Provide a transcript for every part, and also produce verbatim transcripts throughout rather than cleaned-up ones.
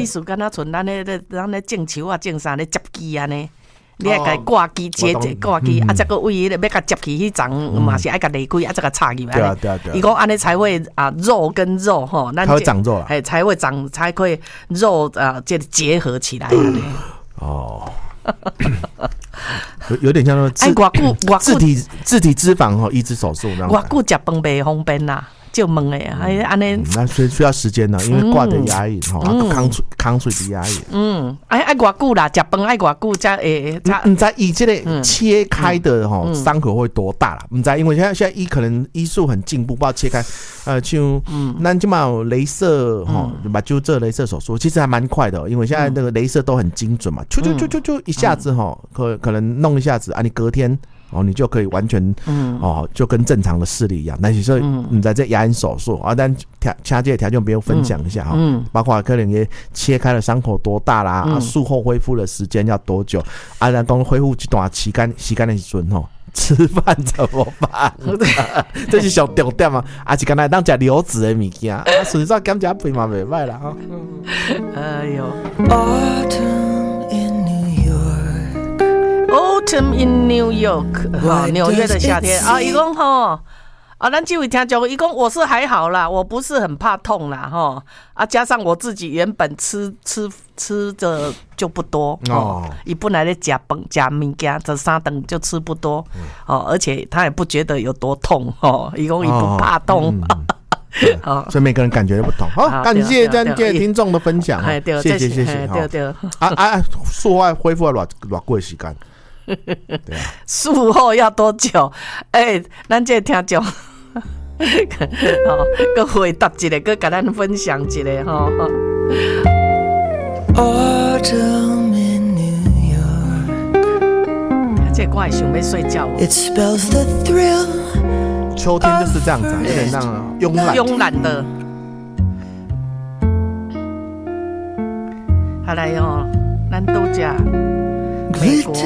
意思敢若像咱咧咱咧种树啊、种啥咧接机安尼。你爱甲挂机，接挂机，啊，再个为迄个要甲接起迄层，嘛是爱甲离开，啊，再个插入来。 对啊，对啊，对啊。 伊讲安尼才会啊，肉跟肉吼， 才会长肉啦， 哎，才会长，才会肉啊，这结合起来。 哦，有有点像说， 哎，偌久偌自体自体脂肪吼移植手术那样。 偌久食饭袂方便啦。就问诶，哎，安尼， 那需需要时间呢，因为挂的压抑，吼，康水康水的压抑。 嗯，哎，爱偌久啦，食饭爱偌久才诶， 你知以这个切开的吼伤口会多大啦？你知，因为现在现在医可能医术很进步，不知道切开，呃，像咱即嘛有雷射吼，把就这雷射手术，其实还蛮快的，因为现在那个雷射都很精准嘛，就就就就就一下子吼，可可能弄一下子啊，你隔天。哦，你就可以完全，嗯，哦，就跟正常的视力一样。但是说，你在这牙龈手术啊，但条掐这条件不用分享一下哈，嗯，包括可能也切开了伤口多大啦，嗯、啊，术后恢复的时间要多久？啊，然后恢复一段时间，时间的时阵吼，吃饭怎么办？这是小重点嘛，啊，是刚才当吃流质的物件，啊，实际上减加肥嘛袂歹啦哈。 哎呦。Autumn in New York， 哈，纽约的夏天啊，伊讲吼，啊，咱这位听众，伊讲我是还好啦，我不是很怕痛啦，哈，啊，加上我自己原本吃吃吃的就不多哦，伊本来咧食饭食物件，这三顿就吃不多，哦，而且他也不觉得有多痛，哦，伊讲伊不怕痛。 好，所以每个人感觉都不同。好，感谢咱这听众的分享，谢谢谢谢。 对对， 啊啊，术后恢复要偌偌久的时间？对啊， 术后要多久？哎、欸，咱这听众，好，搁回答一个，搁甲咱分享一个吼。Autumn in New York， 这歌想要睡觉。It spells the thrill。 秋天就是这样子、啊，有点让慵懒慵懒的。好来哦，咱都讲美国。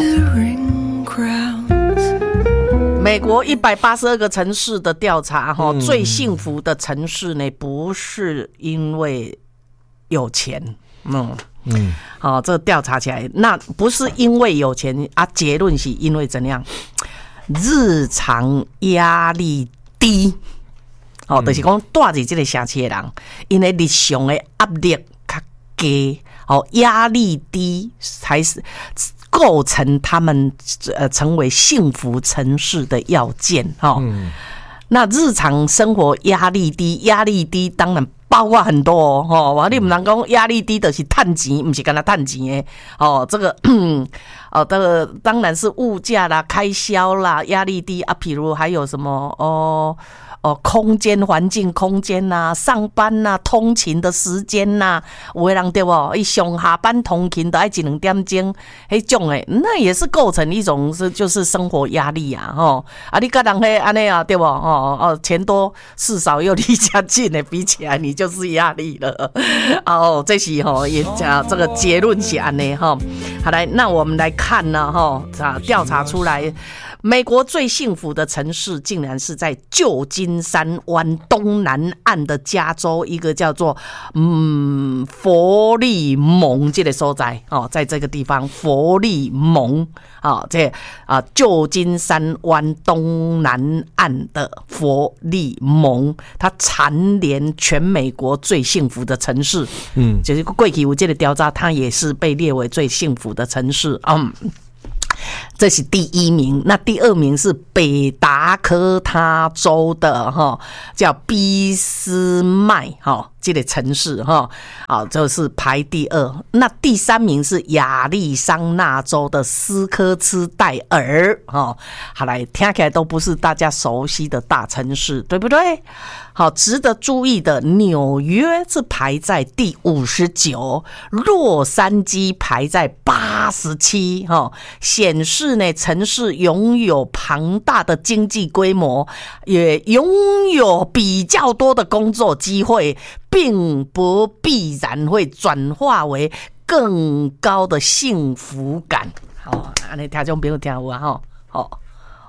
美国一百八十二个城市的调查，哈、嗯，最幸福的城市呢，不是因为有钱，嗯嗯，好、哦，这调查起来，那不是因为有钱啊，结论是因为怎样？日常压力低，哦，就是讲住在这个城市的人，因为日常的压力较低，哦，压力低才是构成他们呃成为幸福城市的要件，哦。嗯、那日常生活压力低，压力低当然包括很多哦，哦，你不能讲压力低就是赚钱，不是跟他赚钱的哦，这个。哦，这个当然是物价啦、开销啦，压力低啊。譬如还有什么哦哦，空间环境、空间呐、啊，上班呐、啊、通勤的时间呐、啊，有的人对不？伊上下班通勤都要一两点钟，迄种诶，那也是构成一种是就是生活压力啊，吼啊，你跟人迄安尼啊，对不？哦哦，钱多事少又离家近的比起来，你就是压力了。哦，这是吼也讲这个结论是安尼哈。好来，那我们来看呢，哈，啊，调查出来。美国最幸福的城市竟然是在旧金山湾东南岸的加州一个叫做嗯佛利蒙这个所在哦，在这个地方佛利蒙啊，这啊旧金山湾东南岸的佛利蒙，它蝉联全美国最幸福的城市。嗯，就是过去有这个调查，它也是被列为最幸福的城市。嗯。这是第一名，那第二名是北达科他州的哈，叫俾斯麦哈，这个城市哈，啊，这是排第二。那第三名是亚利桑那州的斯科茨戴尔哈，好来听起来都不是大家熟悉的大城市，对不对？好，值得注意的，纽约是排在第五十九，洛杉矶排在八十七，哈，显示呢，城市拥有庞大的经济规模，也拥有比较多的工作机会，并不必然会转化为更高的幸福感。好，安尼听众朋友听有啊，吼，好。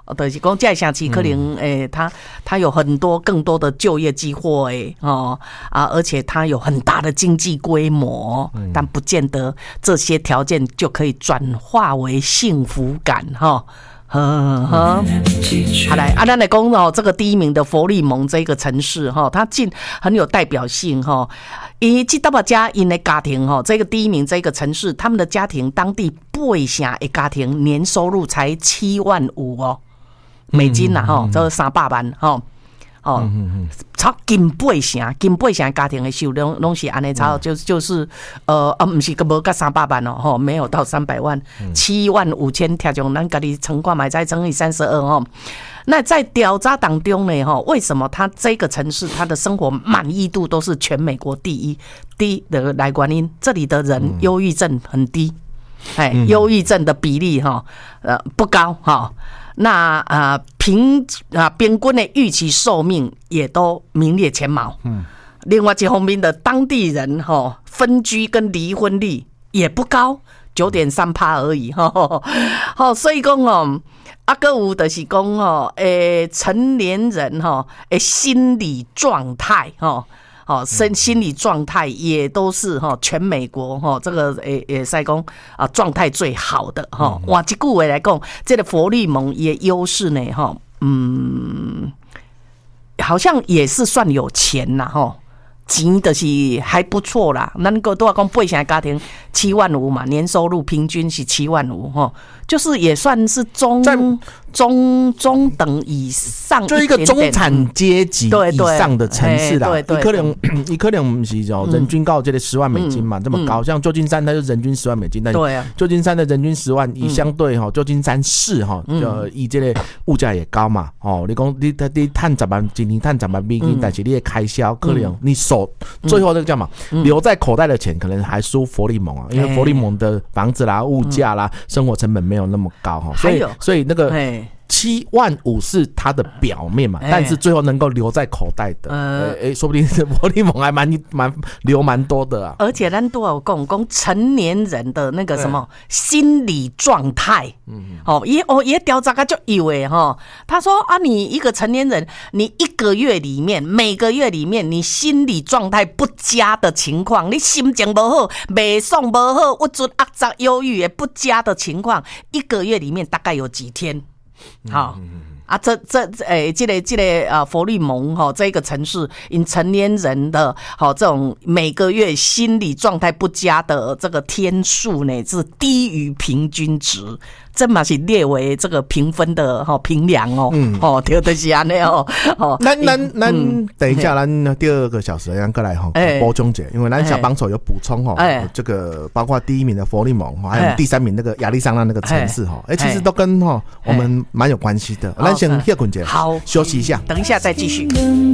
就是讲这个城市可能诶、欸，它它有很多更多的就业机会哦啊，而且它有很大的经济规模，嗯、但不见得这些条件就可以转化为幸福感哈。呵呵，好来，啊，咱来讲哦，这个第一名的佛利蒙这个城市哈，它竟很有代表性哈。伊即搭把家因的家庭哈，这个第一名这个城市，他们的家庭当地八成的家庭年收入才七万五哦。美金啦吼，这三百万吼，哦，超近八成，近八成家庭的收入拢是安尼超，就就是呃啊，不是个无到三百万哦，吼，没有到三百万，七万五千，听众咱家己乘看买再乘以三十二哦。那在调查当中呢，哈，为什么他这个城市他的生活满意度都是全美国第一？第一的来原因，这里的人忧郁症很低，哎，忧郁症的比例哈，呃，不高哈。那啊平啊平均的预期寿命也都名列前茅。嗯，另外一方面的当地人哈分居跟离婚率也不高，九点三趴而已哈。好，所以讲哦，啊个有就是讲哦，诶成年人哈诶心理状态哈。哦，身心理状态也都是哈，全美国哈这个诶诶，塞公啊状态最好的哈。哇，这句话来讲，这个佛利蒙也优势呢哈，嗯，好像也是算有钱啦哈，钱就是还不错啦。咱个都要讲八成家庭七万五嘛，年收入平均是七万五哈，就是也算是中中中等以上， 就一个中产阶级以上的城市啦。一可能一可能不是哦，人均高这个十万美金嘛，这么高。像旧金山它就人均十万美金，但旧金山的人均十万，以相对哈旧金山市哈，呃，以这个物价也高嘛。哦，你讲你你赚十万，一年赚十万美金，但是你的开销可能你手最后那个叫嘛，留在口袋的钱可能还输佛利蒙啊，因为佛利蒙的房子啦、物价啦、生活成本没有那么高哈，所以所以那个。七万五是它的表面嘛，但是最后能够留在口袋的，呃，哎、欸，说不定佛利蒙还蛮蛮留蛮多的啊。 而且咱都有讲讲成年人的那个什么心理状态，嗯，哦，也哦也调查个就以为哈，他说啊，你一个成年人，你一个月里面，每个月里面，你心理状态不佳的情况，你心情不好，袂爽不好，郁卒压榨、忧郁也不佳的情况，一个月里面大概有几天？好、嗯、啊，这这诶，这个这个啊，佛利蒙哈，这个城市，因成年人的好这种每个月心理状态不佳的这个天数呢，是低于平均值。这嘛是列为这个评分的哈评量哦，嗯，哦，对的是安尼哦，哦， 咱咱咱等一下，咱第二个小时让过来哈补充解，因为咱小帮手有补充哈，这个包括第一名的佛利蒙，还有第三名那个亚利桑那那个城市哈，哎，其实都跟哈我们蛮有关系的。咱先歇困一下， 好， 休息一下， 等一下再继续。